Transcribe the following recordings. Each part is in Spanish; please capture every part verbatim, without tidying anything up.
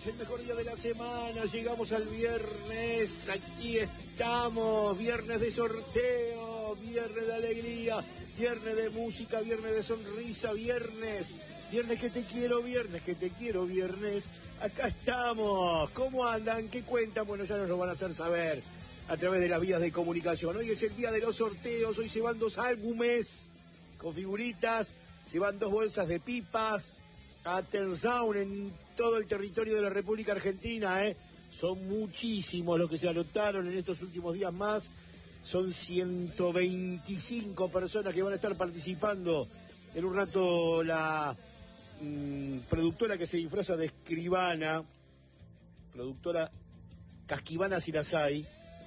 viernes, el mejor día de la semana. Llegamos al viernes, aquí estamos. Viernes de sorteo, viernes de alegría, viernes de música, viernes de sonrisa, viernes. Viernes que te quiero, viernes que te quiero, viernes. Acá estamos. ¿Cómo andan? ¿Qué cuentan? Bueno, ya nos lo van a hacer saber a través de las vías de comunicación. Hoy es el día de los sorteos. Hoy se van dos álbumes con figuritas. Se van dos bolsas de pipas. Atención en todo el territorio de la República Argentina, ¿eh? Son muchísimos los que se anotaron en estos últimos días más. Son ciento veinticinco personas que van a estar participando. En un rato la mmm, productora que se disfraza de escribana, productora Casquivana Sirasay,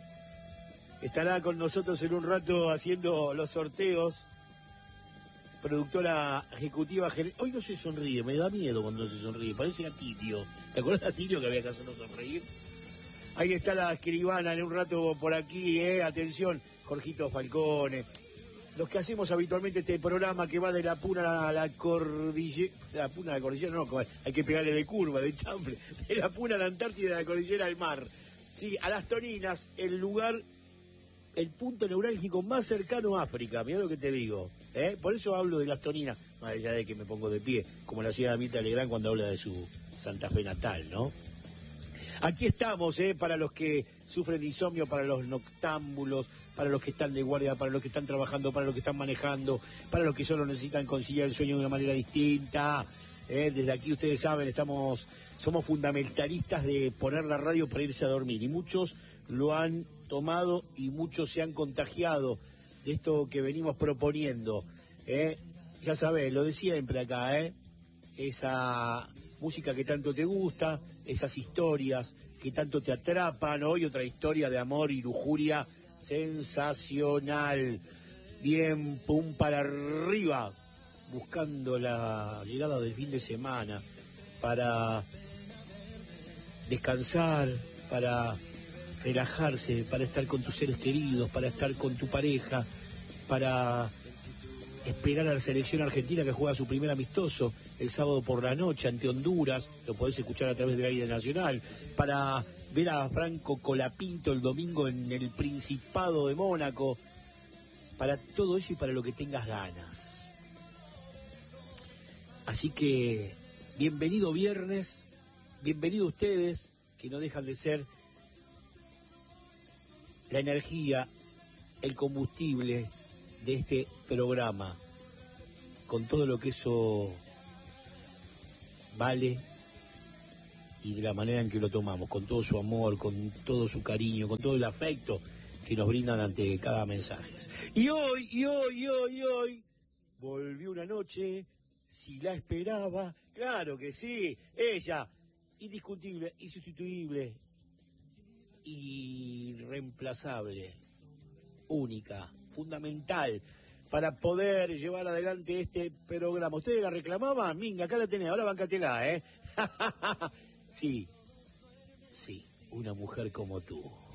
estará con nosotros en un rato haciendo los sorteos. Productora ejecutiva general. Hoy no se sonríe, me da miedo cuando no se sonríe, parece a Tilio. ¿Te acuerdas a Tilio que había que hacernos sonreír? Ahí está la escribana en un rato por aquí, eh. Atención, Jorgito Falcone. Los que hacemos habitualmente este programa que va de la Puna a la cordillera. La Puna a la cordillera, no, hay que pegarle de curva, de chample. De la Puna a la Antártida, de la cordillera al mar. Sí, a Las Toninas, el lugar, el punto neurálgico más cercano a África, mirá lo que te digo, ¿eh? Por eso hablo de Las Toninas, más allá de que me pongo de pie, como la ciudad de Mirta Legrand cuando habla de su Santa Fe natal, ¿no? Aquí estamos, ¿eh? Para los que sufren de insomnio, para los noctámbulos, para los que están de guardia, para los que están trabajando, para los que están manejando, para los que solo necesitan conciliar el sueño de una manera distinta. ¿eh? Desde aquí, ustedes saben, estamos, somos fundamentalistas de poner la radio para irse a dormir, y muchos lo han tomado y muchos se han contagiado de esto que venimos proponiendo, ¿eh? Ya sabés, lo de siempre acá, ¿eh? Esa música que tanto te gusta, esas historias que tanto te atrapan. Hoy otra historia de amor y lujuria sensacional. Bien, pum para arriba, buscando la llegada del fin de semana para descansar, para relajarse, para estar con tus seres queridos, para estar con tu pareja, para esperar a la selección argentina que juega su primer amistoso el sábado por la noche ante Honduras, lo podés escuchar a través del aire nacional, para ver a Franco Colapinto el domingo en el Principado de Mónaco, para todo eso y para lo que tengas ganas. Así que, bienvenido viernes, bienvenido ustedes, que no dejan de ser la energía, el combustible de este programa, con todo lo que eso vale y de la manera en que lo tomamos, con todo su amor, con todo su cariño, con todo el afecto que nos brindan ante cada mensaje. Y hoy, y hoy, y hoy, y hoy, volvió una noche, si la esperaba, claro que sí, ella, indiscutible, insustituible, irreemplazable, única, fundamental para poder llevar adelante este programa. ¿Ustedes la reclamaban? Minga, acá la tenés, ahora bancatela, ¿eh? Sí, sí, una mujer como tú.